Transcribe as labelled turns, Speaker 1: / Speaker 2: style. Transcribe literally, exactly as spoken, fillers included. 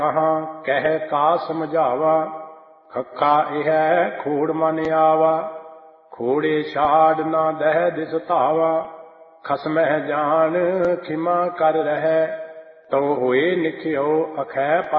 Speaker 1: ਕਹਾਂ ਕਹਿ ਕਾ ਸਮਝਾਵਾ। ਖੱਖਾ ਇਹ ਖੋੜ ਮਨ ਆਵਾ। ਖੋੜੇ ਛਾੜ ਨਾ ਦਹਿ ਦਿਸ ਧਾਵਾ। ਖਸਮਹਿ ਜਾਨ ਖਿਮਾ ਕਰ ਰਹਿ। ਤਉ ਹੋਏ ਨਿਖਿਓ ਅਖੈ